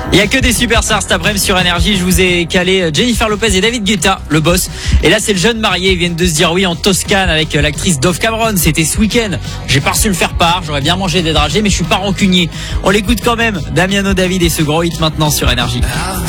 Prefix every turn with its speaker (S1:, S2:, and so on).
S1: Il y a que des superstars cet après-midi sur Énergie. Je vous ai calé Jennifer Lopez et David Guetta, le boss. Et là, c'est le jeune marié. Ils viennent de se dire oui en Toscane avec l'actrice Dove Cameron. C'était ce week-end. J'ai pas reçu le faire part. J'aurais bien mangé des dragées, mais je suis pas rancunier. On l'écoute quand même. Damiano David et ce gros hit maintenant sur Énergie.